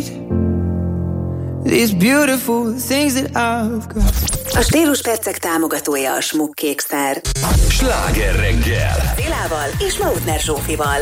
need these beautiful things that I've got. A Stíluspercek támogatója a Schmuck Kekszer. Sláger reggel Zilával és Mautner Zsófival.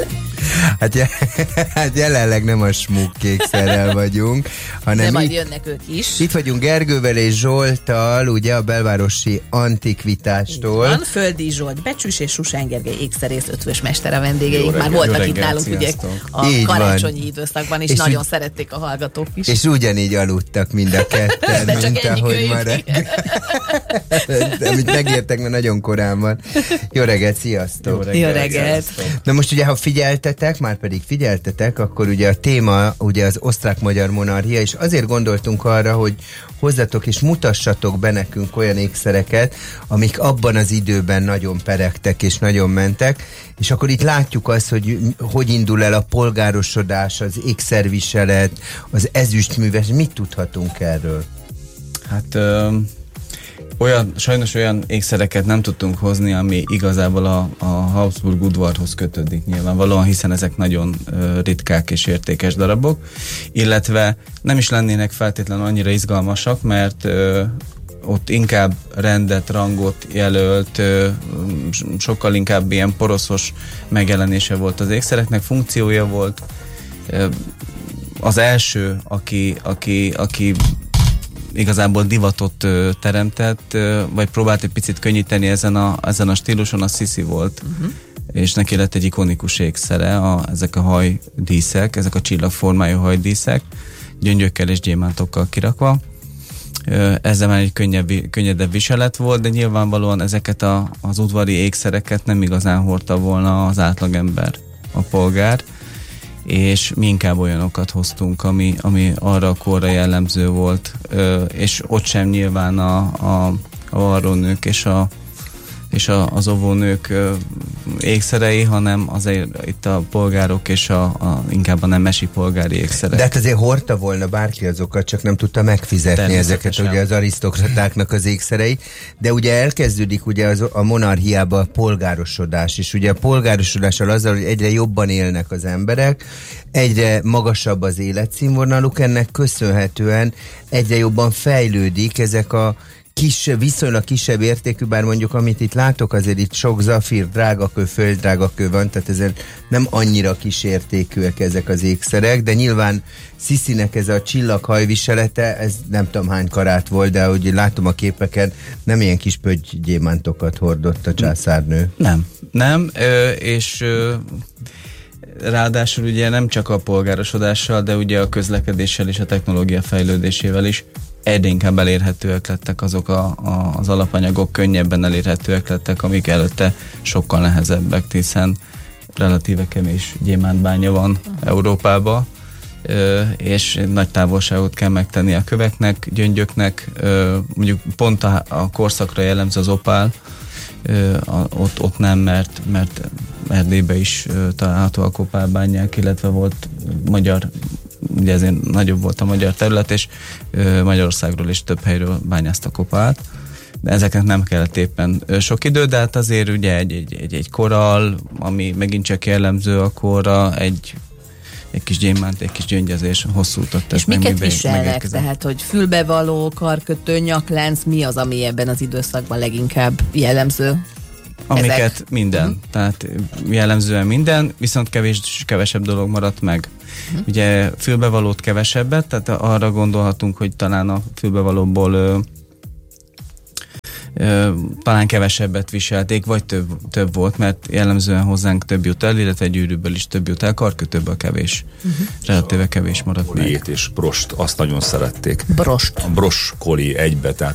Hát jelenleg nem a Schmuck Kekszerrel vagyunk, hanem de majd jönnek ők is. Itt vagyunk Gergővel és Zsolttal, ugye a belvárosi antikvitástól. Van, Földi Zsolt, Becsűs és Susán Gergely ékszerész ötvös mester a vendégeink. Már voltak itt nálunk ugye a így karácsonyi van. időszakban, és és nagyon szerették a hallgatók is. És ugyanígy aludtak mind a ketten, de mint ahogy ma reggel. Amit megértek, mert nagyon korán van. Jó reggelt, sziasztok! Jó reggelt! Na most ugye, ha figyeltetek, már pedig figyeltetek, akkor ugye a téma ugye az osztrák-magyar monarchia, és azért gondoltunk arra, hogy hozzatok és mutassatok be nekünk olyan ékszereket, amik abban az időben nagyon peregtek és nagyon mentek, és akkor itt látjuk azt, hogy indul el a polgárosodás, az ékszerviselet, az ezüstműves, mit tudhatunk erről? Hát sajnos olyan ékszereket nem tudtunk hozni, ami igazából a Habsburg udvarhoz kötődik nyilvánvalóan, hiszen ezek nagyon ritkák és értékes darabok, illetve nem is lennének feltétlenül annyira izgalmasak, mert ott inkább rendet, rangot jelölt, sokkal inkább ilyen poroszos megjelenése volt az ékszereknek, funkciója volt. Az első, aki igazából divatot teremtett, vagy próbált egy picit könnyíteni ezen a stíluson, a Sisi volt. És neki lett egy ikonikus ékszere, ezek a hajdíszek, ezek a csillagformájú hajdíszek, gyöngyökkel és gyémántokkal kirakva. Ezzel már egy könnyedebb viselet volt, de nyilvánvalóan ezeket az udvari ékszereket nem igazán hordta volna az átlagember, a polgár, és mi inkább olyanokat hoztunk, ami arra a korra jellemző volt, és ott sem nyilván a varrónők és az óvónők ékszerei, hanem azért itt a polgárok és inkább a nemesi polgári ékszerek. De hát azért hordta volna bárki azokat, csak nem tudta megfizetni ezeket, ugye az arisztokratáknak az ékszerei. De ugye elkezdődik ugye a monarchiába a polgárosodás, és ugye a polgárosodással azzal, hogy egyre jobban élnek az emberek, egyre magasabb az életszínvonaluk, ennek köszönhetően egyre jobban fejlődik ezek a viszonylag kisebb értékű, bár mondjuk amit itt látok, azért itt sok zafír, drágakő, földdrágakő van, tehát ezért nem annyira kis értékűek ezek az ékszerek, de nyilván Sisinek ez a csillaghajviselete, ez nem tudom hány karát volt, de ahogy látom a képeken, nem ilyen kis pöttygyémántokat hordott a császárnő. Nem, és ráadásul ugye nem csak a polgárosodással, de ugye a közlekedéssel és a technológia fejlődésével is egyre inkább elérhetőek lettek azok az alapanyagok, könnyebben elérhetőek lettek, amik előtte sokkal nehezebbek, hiszen relatíve kevés gyémántbánya van Európában, és nagy távolságot kell megtenni a köveknek, gyöngyöknek, mondjuk pont a korszakra jellemző az opál, ott nem, mert Erdélyben is találhatóak opálbányák, illetve volt magyar, ugye ezért nagyobb volt a magyar terület, és Magyarországról is több helyről bányáztak opált. De ezeknek nem kellett éppen sok idő, de hát azért ugye egy korall, ami megint csak jellemző a korra, egy kis gyémánt, egy kis gyöngyezés, hosszú utat tesz. És miket viselnek? Tehát, hogy fülbevaló, karkötő, nyaklánc, mi az, ami ebben az időszakban leginkább jellemző? Amiket minden. Tehát jellemzően minden, viszont kevesebb dolog maradt meg. Ugye fülbevalót kevesebbet, tehát arra gondolhatunk, hogy talán a fülbevalóból talán kevesebbet viselték, vagy több volt, mert jellemzően hozzánk több jut el, illetve gyűrűből is több jut el, karkötőből kevés. Relatíve kevés maradt meg. Koliét és brost, azt nagyon szerették. Brost. A bros koli egybe, tehát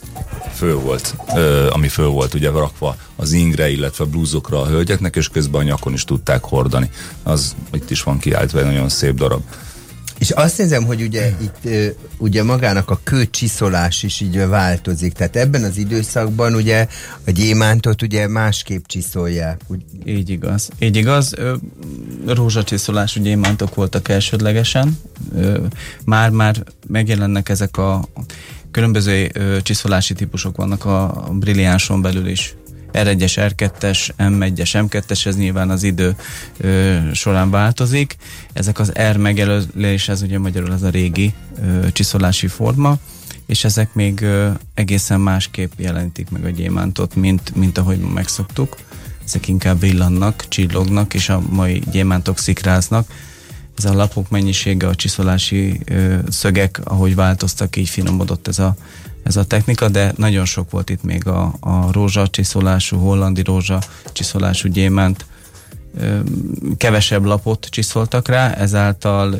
ami föl volt ugye rakva az ingre, illetve blúzokra a hölgyeknek, és közben a nyakon is tudták hordani. Az itt is van kiállítva, egy nagyon szép darab. És azt nézem, hogy ugye itt ugye magának a kőcsiszolás is így változik. Tehát ebben az időszakban ugye a gyémántot ugye másképp csiszolják. Így igaz. Rózsacsiszolású gyémántok voltak elsődlegesen. Már megjelennek ezek a különböző csiszolási típusok vannak a brilliánson belül is. R1-es, R2-es, M1-es, M2-es, ez nyilván az idő során változik. Ezek az R megjelölés, ez ugye magyarul az a régi csiszolási forma, és ezek még egészen másképp jelenítik meg a gyémántot, mint ahogy megszoktuk. Ezek inkább villannak, csillognak, és a mai gyémántok szikráznak. Ez a lapok mennyisége, a csiszolási szögek, ahogy változtak, így finomodott ez a technika, de nagyon sok volt itt még a rózsacsiszolású, hollandi rózsacsiszolású gyémánt. Kevesebb lapot csiszoltak rá, ezáltal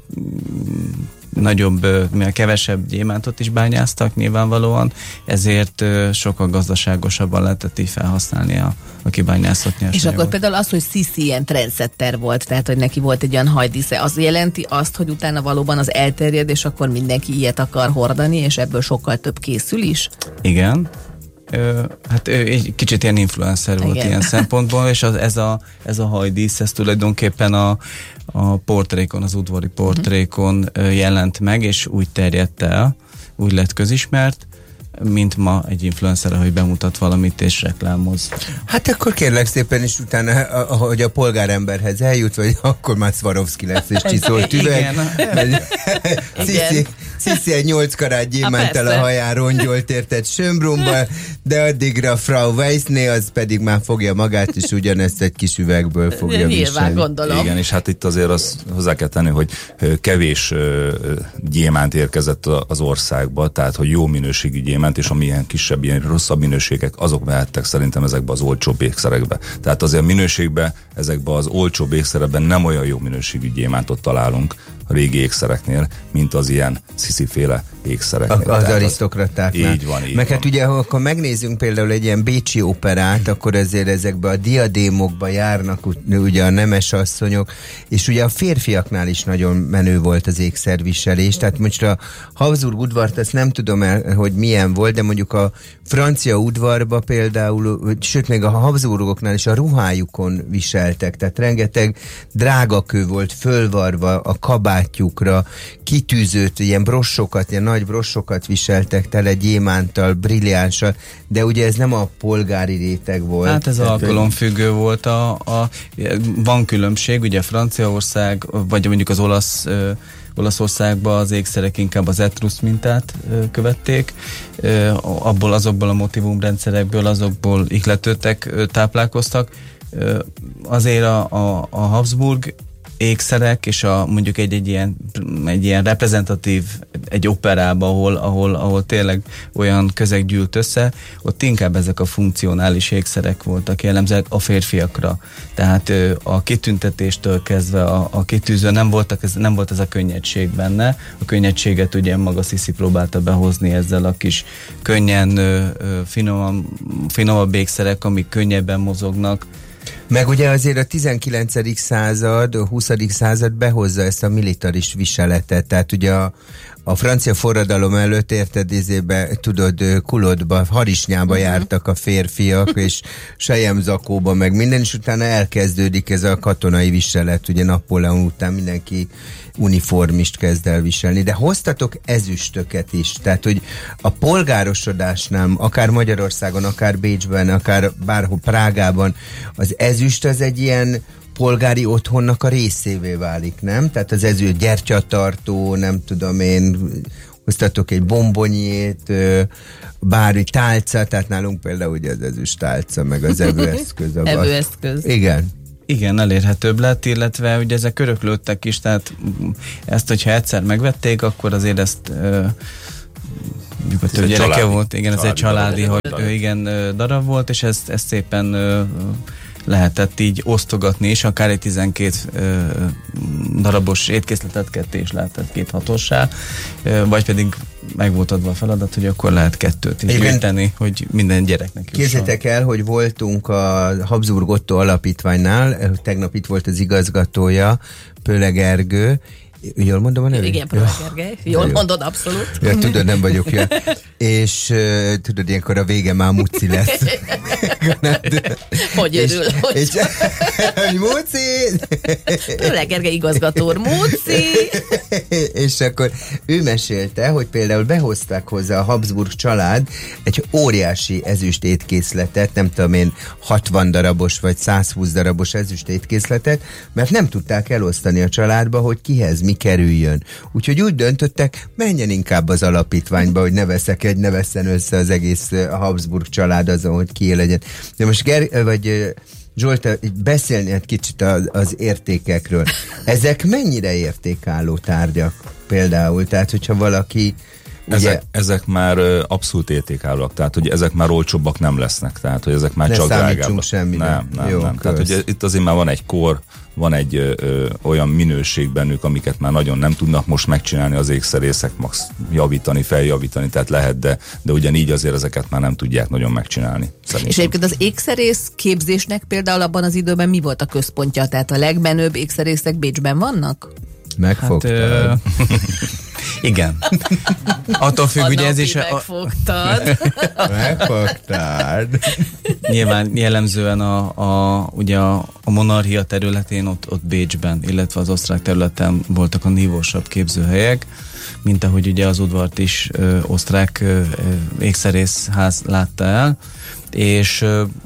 mivel kevesebb gyémántot is bányáztak nyilvánvalóan, ezért sokkal gazdaságosabban lehetett így felhasználni a kibányászott nyersanyagot. És akkor például az, hogy Sisi ilyen trendsetter volt, tehát hogy neki volt egy olyan hajdísze, az jelenti azt, hogy utána valóban az elterjed, és akkor mindenki ilyet akar hordani, és ebből sokkal több készül is? Igen. Hát egy kicsit ilyen influencer volt ilyen szempontból, és ez a hajdísz, ez tulajdonképpen a portrékon, az udvari portrékon jelent meg, és úgy terjedt el, úgy lett közismert, mint ma egy influencer, hogy bemutat valamit és reklámoz. Hát akkor kérlek szépen is utána, hogy a polgáremberhez eljut, vagy akkor már Swarovski lesz és csiszolt üveg. Sisi egy 8 karát gyémánttal a haján rongyolt, érted Schönbrunba, de addigra Frau Weissné, az pedig már fogja magát, és ugyanezt egy kis üvegből fogja viselni. Nyilván, gondolom. Igen, és hát itt azért azt hozzá kell tenni, hogy kevés gyémánt érkezett az országba, tehát hogy jó minőségű gyémánt, és amilyen kisebb, ilyen rosszabb minőségek, azok mehettek szerintem ezekbe az olcsóbb ékszerekbe. Tehát azért a minőségben, ezekbe az olcsóbb ékszerekben nem olyan jó minőségű gyémántot találunk a régi ékszereknél, mint az ilyen Sisi-féle ékszereknél. Az arisztokratáknál. Így van. Meg hát ugye, ha akkor megnézzünk például egy ilyen bécsi operát, akkor azért ezekbe a diadémokba járnak ugye a nemes asszonyok, és ugye a férfiaknál is nagyon menő volt az ékszerviselés, tehát most a Habsburg udvart, azt nem tudom hogy milyen volt, de mondjuk a francia udvarba például, sőt még a Habsburgoknál is a ruhájukon viseltek, tehát rengeteg drágakő volt fölvarva a kabátjukra, kitűzött ilyen brossokat, ilyen nagy brossokat viseltek tele gyémántal, brilliánssal, de ugye ez nem a polgári réteg volt. Hát ez alkalomfüggő volt. Van különbség, ugye Franciaország, vagy mondjuk az Olaszországban az ékszerek inkább az etruszt mintát követték, azokból a motivumrendszerekből, azokból ihletőtek táplálkoztak. Azért a Habsburg ékszerek, és mondjuk egy ilyen reprezentatív, egy operába, ahol tényleg olyan közeg gyűlt össze, ott inkább ezek a funkcionális ékszerek voltak jellemzőek a férfiakra. Tehát a kitüntetéstől kezdve a kitűző nem volt ez a könnyedség benne. A könnyedséget ugye maga Sisi próbálta behozni ezzel a kis könnyen, finomabb ékszerek, amik könnyebben mozognak. Meg ugye azért a 19. század, a 20. század behozza ezt a militarist viseletet, tehát ugye a francia forradalom előtt tudod, kulodba, harisnyába jártak a férfiak, és selyemzakóba, meg minden, és utána elkezdődik ez a katonai viselet, ugye Napóleon után mindenki uniformist kezd el viselni, de hoztatok ezüstöket is, tehát hogy a polgárosodásnál, akár Magyarországon, akár Bécsben, akár bárhol Prágában, az ezüst az egy ilyen polgári otthonnak a részévé válik, nem? Tehát az ezüst gyertyatartó, nem tudom én, hoztatok egy bombonyét, bármi tálca, tehát nálunk például ugye az ezüst tálca, meg az evőeszköz. Evőeszköz. Igen. Igen, elérhetőbb lett, illetve ugye ezek öröklődtek is, tehát ezt, hogyha egyszer megvették, akkor azért ezt a több gyereke volt, igen, ez egy családi darab volt, és ezt szépen lehetett így osztogatni, és akár egy 12 darabos étkészletet ketté is lehetett 2 hatossá, vagy pedig meg volt adva a feladat, hogy akkor lehet 2 is gyűjteni, hogy minden gyereknek jusson. Képzeljétek el, hogy voltunk a Habsburg Otto alapítványnál, tegnap itt volt az igazgatója, Pöle Gergő, Jól mondom a nevét? Igen, Pröve Gergely. Jól mondod, abszolút. Ja, tudod, nem vagyok. Ja. És tudod, ilyenkor a vége már Muci lesz. Hogy örül, hogy... Muci! Pröve Gergely igazgató úr, Muci! És akkor ő mesélte, hogy például behozták hozzá a Habsburg család egy óriási ezüst étkészletet, nem tudom én, 60 darabos vagy 120 darabos ezüst étkészletet, mert nem tudták elosztani a családba, hogy kihez mi kerüljön. Úgyhogy úgy döntöttek, menjen inkább az alapítványba, hogy ne vesszen össze az egész Habsburg család azon, hogy kié legyen. De most Zsolt, beszélni egy kicsit az értékekről. Ezek mennyire értékálló tárgyak például? Tehát, hogyha valaki... Ezek már abszolút értékállóak, tehát hogy ezek már olcsóbbak nem lesznek, tehát hogy ezek már ne csak drágábbak. Semmire. Nem. Tehát hogy itt azért már van egy kor, van egy olyan minőség bennük, amiket már nagyon nem tudnak most megcsinálni az ékszerészek, max javítani, feljavítani, tehát lehet, de ugyanígy azért ezeket már nem tudják nagyon megcsinálni. Szerintem. És egyébként az ékszerész képzésnek például abban az időben mi volt a központja? Tehát a legmenőbb ékszerészek Bécsben vannak? Megfogtad. Hát, igen. Attól függ, ugye ez is... Megfogtad. Megfogtad. Nyilván jellemzően ugye a monarchia területén ott Bécsben, illetve az osztrák területen voltak a nívósabb képzőhelyek, mint ahogy ugye az udvart is osztrák ékszerészház látta el, és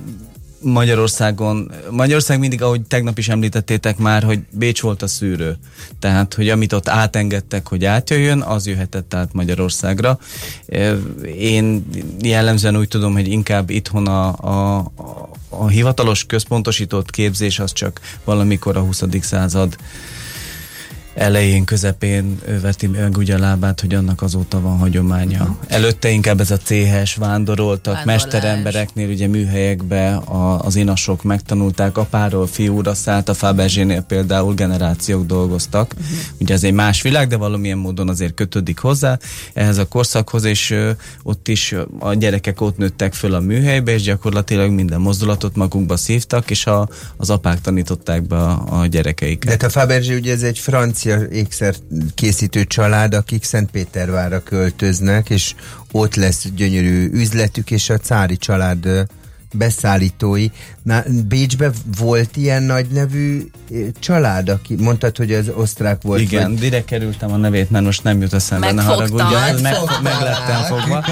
Magyarország mindig, ahogy tegnap is említettétek már, hogy Bécs volt a szűrő. Tehát, hogy amit ott átengedtek, hogy átjöjjön, az jöhetett át Magyarországra. Én jellemzően úgy tudom, hogy inkább itthon a hivatalos központosított képzés az csak valamikor a 20. század elején, közepén veti meg ugye a lábát, hogy annak azóta van hagyománya. Előtte inkább ez a céhes vándoroltak, mesterembereknél, ugye műhelyekbe az inasok megtanulták, apáról fiúra szállt, a Fabergénél például generációk dolgoztak. Ugye ez egy más világ, de valamilyen módon azért kötődik hozzá ehhez a korszakhoz, és ott is a gyerekek ott nőttek föl a műhelybe, és gyakorlatilag minden mozdulatot magukba szívtak, és az apák tanították be a gyerekeiket. De a Fabergé ugye ez egy francia ékszer készítő család, akik Szentpétervárra költöznek, és ott lesz gyönyörű üzletük, és a cári család beszállítói. Bécsben volt ilyen nagy nevű család, aki mondtad, hogy az osztrák volt. Igen, vagy... direkt kerültem a nevét, mert most nem jut eszembe, ne haragudjál, meg lettem fogva.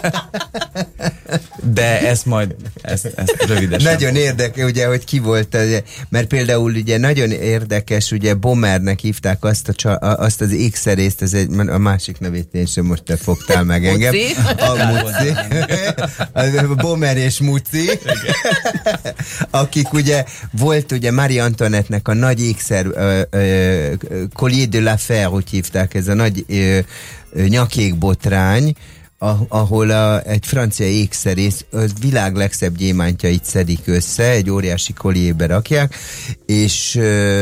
De ezt rövidesen. Nagyon érdekes, ugye, hogy ki volt, mert például ugye nagyon érdekes, ugye Bommernek hívták azt az ékszerészt, a másik nevét én sem, most te fogtál meg engem. Muci. Bommer és Muci. Akik ugye, volt ugye Marie Antoinette-nek a nagy ékszer Collier de la Fer, úgy hívták, ez a nagy nyakékbotrány, ahol egy francia ékszerész a világ legszebb gyémántjait szedik össze, egy óriási kollierbe rakják, és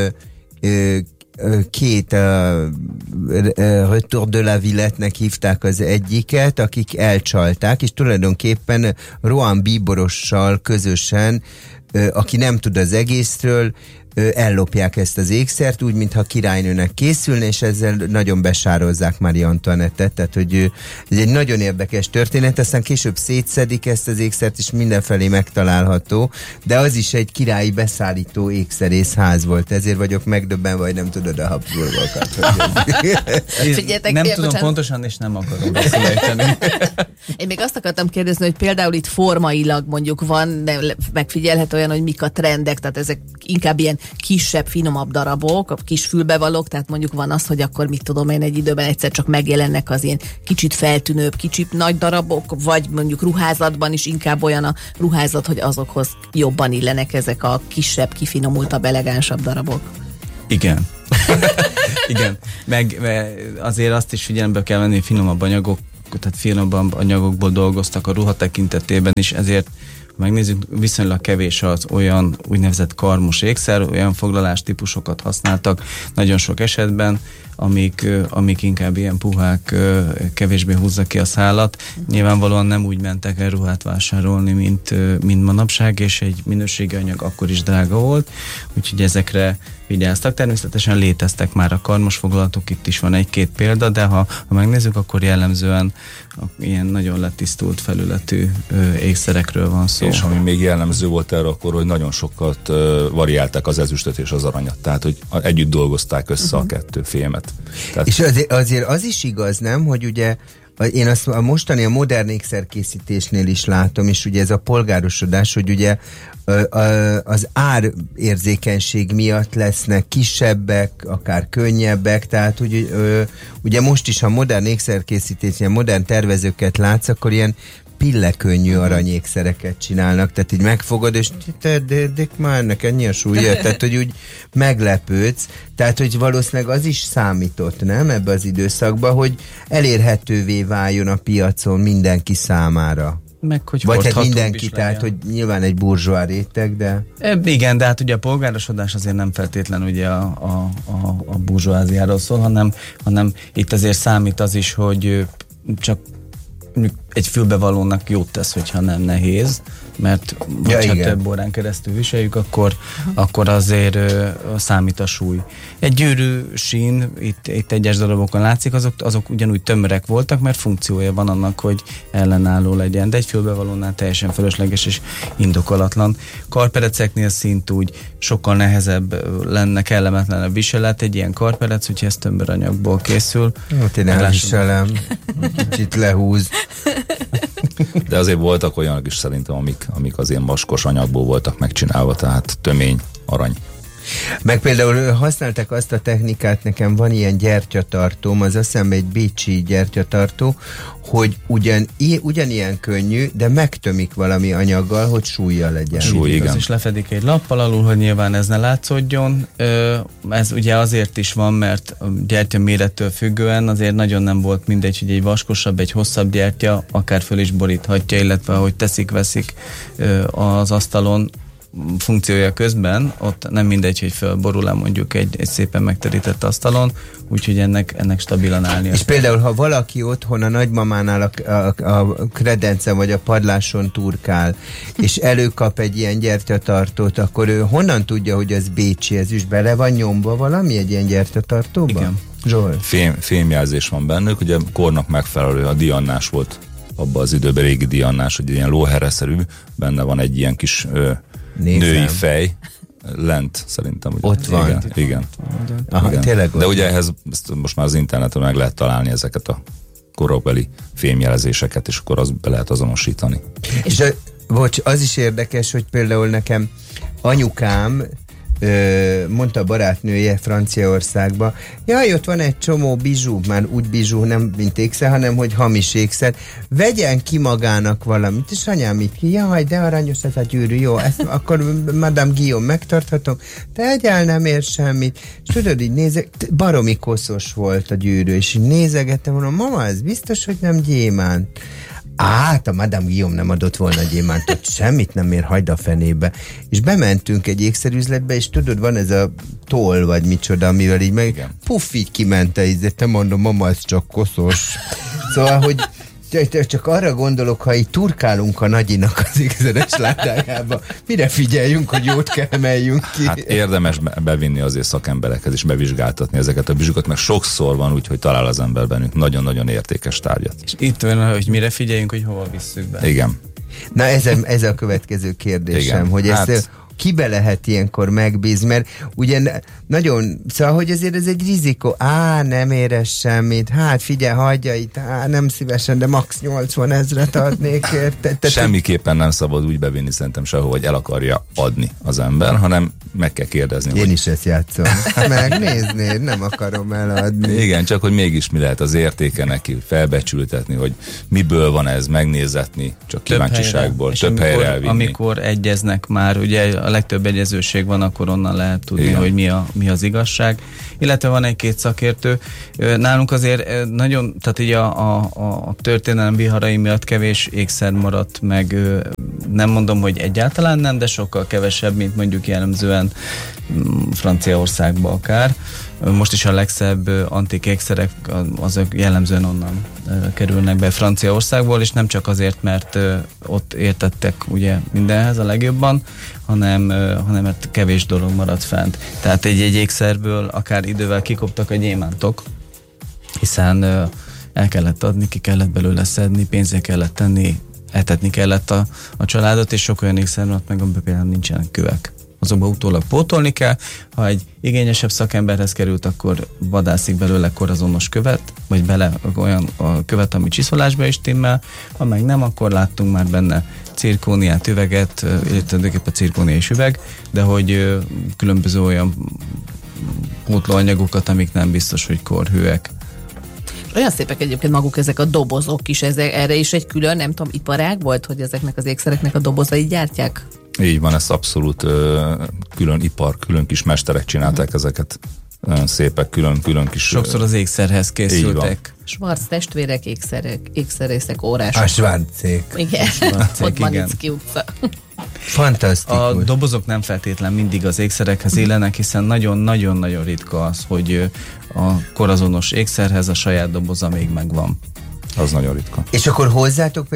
két Retour de la Villette-nek hívták az egyiket, akik elcsalták, és tulajdonképpen Rohan Bíborossal közösen, aki nem tud az egészről, ellopják ezt az ékszert, úgy, mintha királynőnek készülne, és ezzel nagyon besározzák Marie Antoinette-et, tehát hogy ez egy nagyon érdekes történet, aztán később szétszedik ezt az ékszert, és mindenfelé megtalálható, de az is egy királyi beszállító ékszerészház volt, ezért vagyok megdöbbenve, vagy nem tudod a Habsburgokat. Nem tudom pontosan, és nem akarom beszélni. Én még azt akartam kérdezni, hogy például itt formailag mondjuk van, de megfigyelhető olyan, hogy mik a trendek, tehát ezek inkább ilyen kisebb, finomabb darabok, a kis fülbevalók, tehát mondjuk van az, hogy akkor mit tudom én, egy időben egyszer csak megjelennek az ilyen kicsit feltűnőbb, kicsit nagy darabok, vagy mondjuk ruházatban is inkább olyan a ruházat, hogy azokhoz jobban illenek ezek a kisebb, kifinomultabb, elegánsabb darabok. Igen. Igen. Meg azért azt is figyelembe kell venni, hogy finomabb anyagok, tehát finomabb anyagokból dolgoztak a ruha tekintetében is, ezért megnézzük, viszonylag kevés az olyan úgynevezett karmos ékszer, olyan foglalástípusokat használtak nagyon sok esetben, amik inkább ilyen puhák, kevésbé húzza ki a szálat. Nyilvánvalóan nem úgy mentek el ruhát vásárolni, mint manapság, és egy minőségi anyag akkor is drága volt, úgyhogy ezekre vigyáztak. Természetesen léteztek már a karmosfoglalatok, itt is van egy-két példa, de ha megnézzük, akkor jellemzően ilyen nagyon letisztult felületű ékszerekről van szó. És ami még jellemző volt erre akkor, hogy nagyon sokat variálták az ezüstöt és az aranyat. Tehát, hogy együtt dolgozták össze a kettő fémet. Tehát... És azért az is igaz, nem, hogy ugye én azt a mostani a modern ékszerkészítésnél is látom, és ugye ez a polgárosodás, hogy ugye az árérzékenység miatt lesznek kisebbek, akár könnyebbek, tehát ugye most is, ha modern ékszerkészítésnél modern tervezőket látsz, akkor ilyen pillekönnyű aranyékszereket csinálnak, tehát így megfogod, és már ennek ennyi a súlya, tehát hogy úgy meglepődsz, tehát hogy valószínűleg az is számított, nem, ebbe az időszakban, hogy elérhetővé váljon a piacon mindenki számára. Meg, hogy vagy hát mindenki, tehát hogy nyilván egy burzsóá réteg, de... Igen, de hát ugye a polgárosodás azért nem feltétlenül ugye a burzsóáziáról szól, hanem itt azért számít az is, hogy csak egy fülbevalónak jót tesz, hogyha nem nehéz, mert ha több órán keresztül viseljük, akkor azért számít a súly. Egy gyűrű sín, itt egyes darabokon látszik, azok ugyanúgy tömörek voltak, mert funkciója van annak, hogy ellenálló legyen, de egy fülbevalónál teljesen fölösleges és indokolatlan. Karpereceknél szintúgy sokkal nehezebb lenne, kellemetlenebb viselet egy ilyen karperec, hogyha ez tömöranyagból készül. Én elviselem, kicsit lehúz. De azért voltak olyanok is szerintem, amik az ilyen vaskos anyagból voltak megcsinálva, tehát tömény, arany. Meg például használták azt a technikát, nekem van ilyen gyertyatartóm, az azt hiszem egy bécsi gyertyatartó, hogy ugyanilyen könnyű, de megtömik valami anyaggal, hogy súlya legyen. Súly, igen. És lefedik egy lappal alul, hogy nyilván ez ne látszódjon. Ez ugye azért is van, mert a gyertya mérettől függően azért nagyon nem volt mindegy, hogy egy vaskosabb, egy hosszabb gyertya akár föl is boríthatja, illetve ahogy teszik-veszik az asztalon, funkciója közben, ott nem mindegy, hogy fölborul-e mondjuk egy szépen megterített asztalon, úgyhogy ennek stabilan állni. És például, ha valaki otthon a nagymamánál a kredencen vagy a padláson turkál, és előkap egy ilyen gyertyatartót, akkor ő honnan tudja, hogy az bécsi, ez is bele van nyomva valami egy ilyen gyertyatartóba? Igen. Zsolt? Fémjelzés van bennük, ugye kornak megfelelő, a diannás volt abban az időben, régi diannás, hogy ilyen lóhereszerű, benne van egy ilyen kis női fej, lent szerintem. Ugye. Ott van. Igen. Aha, igen. Tényleg de ugye ehhez most már az interneten meg lehet találni ezeket a korabeli fémjelzéseket, és akkor azt be lehet azonosítani. És az is érdekes, hogy például nekem anyukám mondta a barátnője Franciaországba, jaj, ott van egy csomó bizsú, már úgy bizsú, nem mint ékszer, hanem hogy hamis ékszer, vegyen ki magának valamit, és anyám itt ki, jaj, de aranyos ez a gyűrű, jó, ezt akkor Madame Guillaume megtarthatom, te egyáltalán nem ér semmit, és tudod, így nézek, baromi koszos volt a gyűrű, és így nézegettem, mondom, mama, ez biztos, hogy nem gyémánt. A Madame Guillaume nem adott volna gyémántot, semmit nem ér, hagyd a fenébe. És bementünk egy ékszerüzletbe, és tudod, van ez a toll, vagy micsoda, amivel így meg, puff, így kimente, így, te mondom, mama, ez csak koszos. Szóval, hogy csak arra gondolok, ha így turkálunk a nagyinak az ékszeres ládájába, mire figyeljünk, hogy jót kell emeljünk ki? Hát érdemes bevinni azért szakemberekhez és bevizsgáltatni ezeket a bizsukat, mert sokszor van úgy, hogy talál az ember bennünk nagyon-nagyon értékes tárgyat. És itt van, hogy mire figyeljünk, hogy hova visszük be. Igen. Na ez a következő kérdésem, igen. Hogy ezt kibe lehet ilyenkor megbízni, mert ugye nagyon, szóval, hogy azért ez egy rizikó, nem éres semmit, hát figyelj, hagyja itt, nem szívesen, de max 80 000 adnék érte. Semmiképpen nem szabad úgy bevinni szerintem sehol, hogy el akarja adni az ember, hanem meg kell kérdezni. Én is ezt játszom. Megnéznéd, nem akarom eladni. Igen, csak hogy mégis mi lehet az értéke neki, felbecsültetni, hogy miből van ez, megnézetni, csak kíváncsiságból, több helyre elvinni. Amikor egyeznek már, ugye a legtöbb egyezőség van, akkor onnan lehet tudni, igen, hogy mi az igazság. Illetve van egy-két szakértő. Nálunk azért nagyon, tehát így a történelem viharai miatt kevés ékszer maradt meg, nem mondom, hogy egyáltalán nem, de sokkal kevesebb, mint mondjuk jellemzően Franciaországban akár. Most is a legszebb antik ékszerek azok jellemzően onnan kerülnek be Franciaországból, és nem csak azért, mert ott értettek ugye mindenhez a legjobban, hanem mert kevés dolog maradt fent. Tehát egy ékszerből akár idővel kikoptak a gyémántok, hiszen el kellett adni, ki kellett belőle szedni, pénzé kellett tenni, etetni kellett a családot, és sok olyan ékszer maradt meg, amiben például nincsenek kövek. Azokba utólag pótolni kell. Ha egy igényesebb szakemberhez került, akkor vadászik belőle korazonos követ, vagy bele olyan a követ, ami csiszolásba is timmel. Ha meg nem, akkor láttunk már benne cirkóniát, üveget, illetve cirkónia és üveg, de hogy különböző olyan pótlóanyagokat, amik nem biztos, hogy korhűek. Olyan szépek egyébként maguk ezek a dobozok is, erre is egy külön, nem tudom, iparág volt, hogy ezeknek az ékszereknek a dobozait gyártják? Így van, ez abszolút külön ipar, külön kis mesterek csinálták ezeket. Nagyon szépek, külön kis... Sokszor az ékszerhez készültek. Schwarz testvérek, ékszerészek, órások. A Schwarzék. Igen, ott Manicki utca. Fantasztikus. A dobozok nem feltétlen mindig az ékszerekhez illenek, hiszen nagyon-nagyon-nagyon ritka az, hogy a korazonos ékszerhez a saját doboza még megvan. Az nagyon ritka. És akkor hozzátok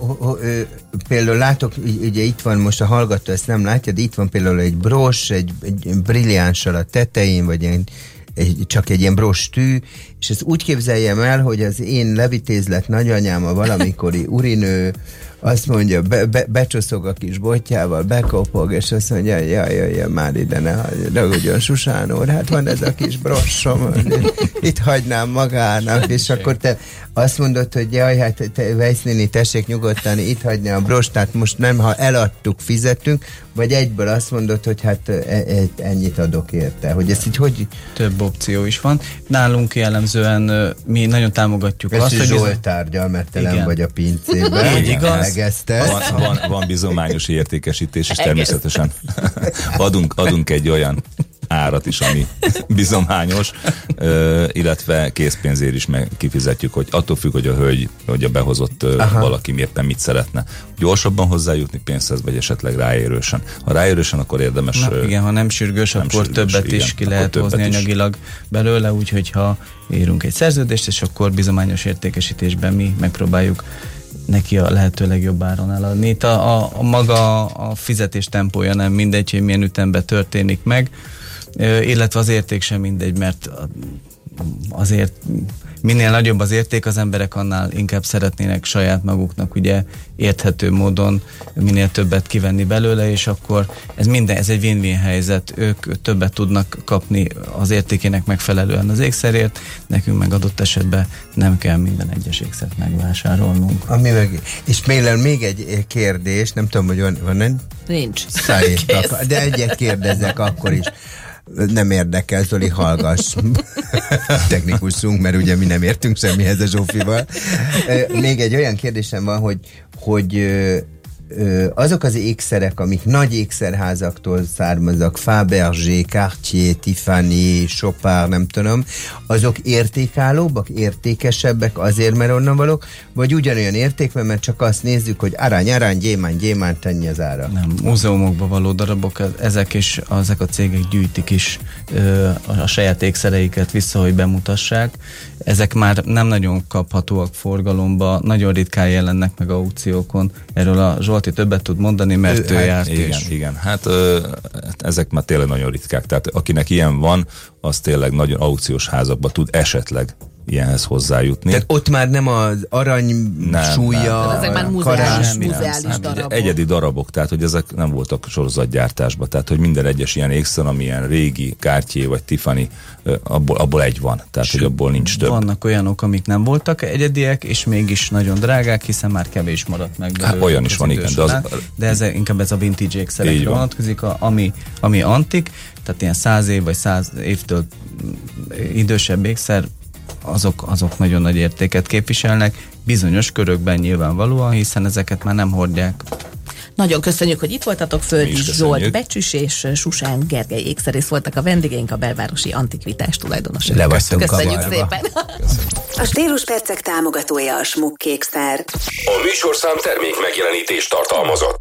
például látok, ugye itt van most a hallgató, ezt nem látja, de itt van például egy bros, egy brilliánssal a tetején, vagy csak egy ilyen brostű, és ezt úgy képzeljem el, hogy az én levitézlet nagyanyám, a valamikori urinő, azt mondja, becsoszog a kis botjával, bekopog, és azt mondja, jaj, már ide ne ragudjon Susán úr, hát van ez a kis brossom, itt hagynám magának, és akkor te azt mondod, hogy jaj, hát Weisz néni, tessék nyugodtan itt hagyni a brost, tehát most nem, ha eladtuk, fizetünk, vagy egyből azt mondod, hogy hát ennyit adok érte, hogy ez így hogy... Több opció is van. Nálunk jellemzően mi nagyon támogatjuk ezt azt, hogy Zsolt tárgyal, mert te nem vagy a pincében. Így igaz. Van bizományos értékesítés, és természetesen adunk egy olyan árat is, ami bizományos, illetve készpénzért is kifizetjük, hogy attól függ, hogy a hölgy, hogy a behozott valaki éppen mit szeretne. Gyorsabban hozzájutni pénzhez, vagy esetleg ráérősen. Ha ráérősen, akkor érdemes... igen, ha nem sürgős, akkor többet is ki lehet hozni anyagilag belőle, úgyhogy ha írunk egy szerződést, és akkor bizományos értékesítésben mi megpróbáljuk neki a lehető legjobb áron eladni. Itt a maga a fizetés tempója nem mindegy, hogy milyen ütemben történik meg, illetve az érték sem mindegy, mert azért minél nagyobb az érték, az emberek annál inkább szeretnének saját maguknak ugye érthető módon minél többet kivenni belőle, és akkor ez egy win-win helyzet. Ők többet tudnak kapni az értékének megfelelően az ékszerért, nekünk meg adott esetben nem kell minden egyes ékszert megvásárolnunk. És még egy kérdés, nem tudom, hogy van Nincs. De egyet kérdezzek akkor is. Nem érdekel, Zoli, hallgass. Technikusunk, mert ugye mi nem értünk semmihez a Zsófival. Még egy olyan kérdésem van, hogy azok az ékszerek, amik nagy ékszerházaktól származnak, Fabergé, Cartier, Tiffany, Chopard, nem tudom, azok értékállóbbak, értékesebbek azért, mert onnan valók, vagy ugyanolyan értékben, mert csak azt nézzük, hogy arany, gyémánt, ennyi az ára. Nem, múzeumokba való darabok, ezek a cégek gyűjtik is a saját ékszereiket vissza, hogy bemutassák. Ezek már nem nagyon kaphatóak forgalomba, nagyon ritkán jelennek meg aukciókon. Erről a Zsolti többet tud mondani, mert ő járt is. Igen, hát ezek már tényleg nagyon ritkák. Tehát akinek ilyen van, az tényleg nagyon aukciós házakban tud esetleg ilyenhez hozzájutni. Tehát ott már nem az arany súlya, ezek már muzeális darabok. Egyedi darabok, tehát hogy ezek nem voltak sorozatgyártásban, tehát hogy minden egyes ilyen ékszer, ami ilyen régi Cartier vagy Tiffany, abból egy van, tehát hogy abból nincs több. Vannak olyanok, amik nem voltak egyediek, és mégis nagyon drágák, hiszen már kevés maradt meg belőle. Hát olyan is van, igen. De inkább ez a vintage ékszerekre vonatkozik, ami antik, tehát ilyen 100 év vagy 100 évtől idősebb ékszer, azok nagyon nagy értéket képviselnek, bizonyos körökben nyilvánvalóan, hiszen ezeket már nem hordják. Nagyon köszönjük, hogy itt voltatok, Földi Zsolt becsüs és Susán Gergely ékszerész voltak a vendégeink, a belvárosi antikvitás tulajdonosok. Köszönjük szépen! A Stíluspercek támogatója a Schmuck Ékszer. A műsorszám termék megjelenítést tartalmazott.